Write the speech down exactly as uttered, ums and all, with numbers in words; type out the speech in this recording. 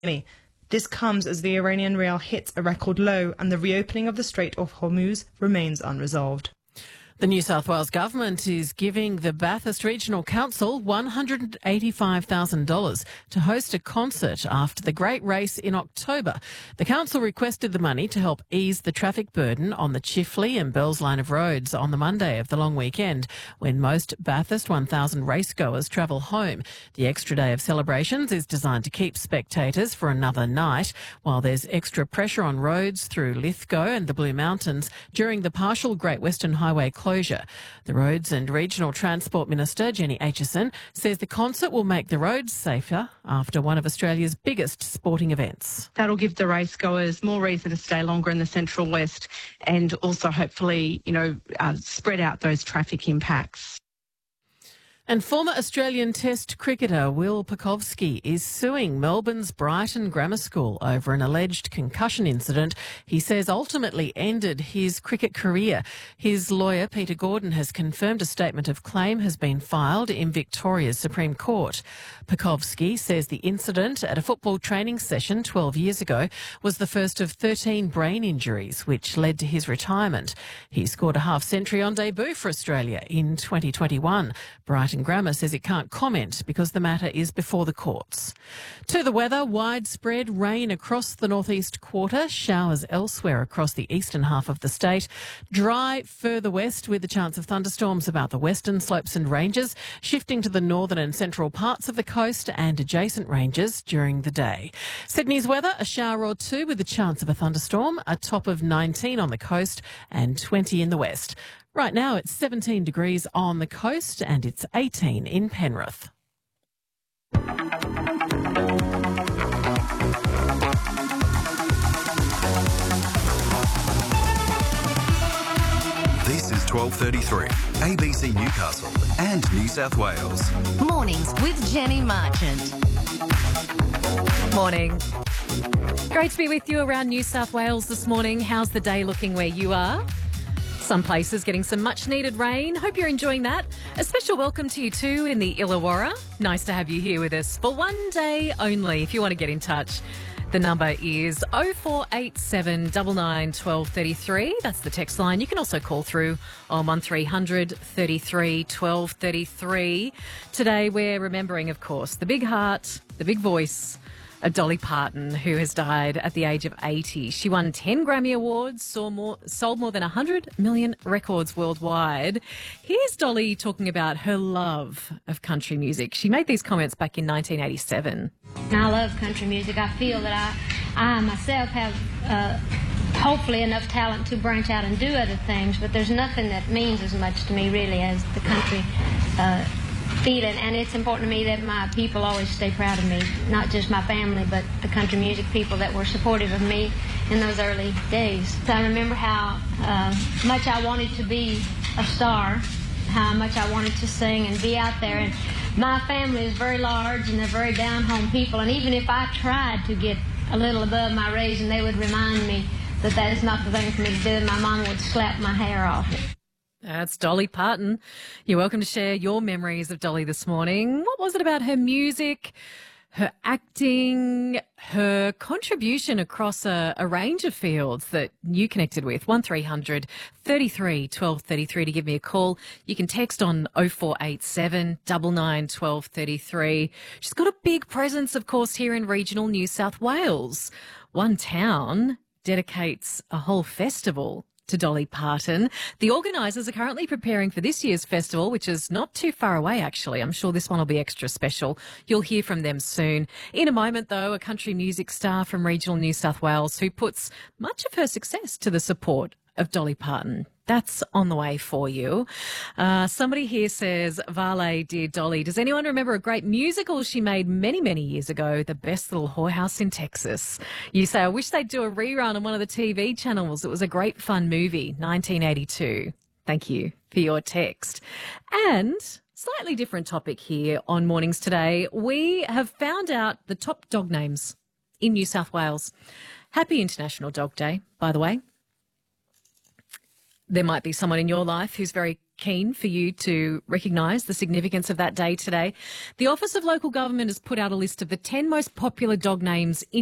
This comes as the Iranian rial hits a record low and the reopening of the Strait of Hormuz remains unresolved. The New South Wales Government is giving the Bathurst Regional Council one hundred eighty-five thousand dollars to host a concert after the Great Race in October. The council requested the money to help ease the traffic burden on the Chifley and Bells line of roads on the Monday of the long weekend, when most Bathurst one thousand racegoers travel home. The extra day of celebrations is designed to keep spectators for another night, while there's extra pressure on roads through Lithgow and the Blue Mountains during the partial Great Western Highway closure. The Roads and Regional Transport Minister, Jenny Aitchison, says the concert will make the roads safer after one of Australia's biggest sporting events. That'll give the racegoers more reason to stay longer in the Central West and also hopefully, you know, uh, spread out those traffic impacts. And former Australian Test cricketer Will Pucovski is suing Melbourne's Brighton Grammar School over an alleged concussion incident he says ultimately ended his cricket career. His lawyer, Peter Gordon, has confirmed a statement of claim has been filed in Victoria's Supreme Court. Pucovski says the incident at a football training session twelve years ago was the first of thirteen brain injuries, which led to his retirement. He scored a half-century on debut for Australia in twenty twenty-one. Brighton Grammar says it can't comment because the matter is before the courts. To the weather, widespread rain across the northeast quarter, showers elsewhere across the eastern half of the state. Dry further west with the chance of thunderstorms about the western slopes and ranges, shifting to the northern and central parts of the coast and adjacent ranges during the day. Sydney's weather, a shower or two with the chance of a thunderstorm, a top of nineteen on the coast and twenty in the west. Right now it's seventeen degrees on the coast and it's eighteen in Penrith. This is twelve thirty-three, A B C Newcastle and New South Wales. Mornings with Jenny Marchant. Morning. Great to be with you around New South Wales this morning. How's the day looking where you are? Some places getting some much needed rain. Hope you're enjoying that. A special welcome to you too in the Illawarra. Nice to have you here with us for one day only. If you want to get in touch, the number is oh four eight seven, nine nine, one two three three. That's the text line. You can also call through on one three hundred, thirty-three, twelve thirty-three. Today we're remembering, of course, the big heart, the big voice of Dolly Parton, who has died at the age of eighty. She won ten Grammy Awards, saw more, sold more than one hundred million records worldwide. Here's Dolly talking about her love of country music. She made these comments back in nineteen eighty-seven. I love country music. I feel that I, I myself have uh, hopefully enough talent to branch out and do other things, but there's nothing that means as much to me really as the country uh feeling, and it's important to me that my people always stay proud of me, not just my family, but the country music people that were supportive of me in those early days. So I remember how uh, much I wanted to be a star, how much I wanted to sing and be out there, and my family is very large and they're very down-home people, and even if I tried to get a little above my raising, they would remind me that that is not the thing for me to do, and my mom would slap my hair off. That's Dolly Parton. You're welcome to share your memories of Dolly this morning. What was it about her music, her acting, her contribution across a, a range of fields that you connected with? one three hundred, thirty-three, twelve thirty-three to give me a call. You can text on oh four eight seven, nine nine, one two three three. She's got a big presence, of course, here in regional New South Wales. One town dedicates a whole festival to Dolly Parton. The organisers are currently preparing for this year's festival, which is not too far away, actually. I'm sure this one will be extra special. You'll hear from them soon. In a moment, though, a country music star from regional New South Wales who puts much of her success to the support of Dolly Parton. That's on the way for you. Uh, somebody here says, Vale, dear Dolly, does anyone remember a great musical she made many, many years ago, The Best Little Whorehouse in Texas? You say, I wish they'd do a rerun on one of the T V channels. It was a great fun movie, nineteen eighty-two. Thank you for your text. And slightly different topic here on Mornings Today. We have found out the top dog names in New South Wales. Happy International Dog Day, by the way. There might be someone in your life who's very keen for you to recognise the significance of that day today. The Office of Local Government has put out a list of the ten most popular dog names in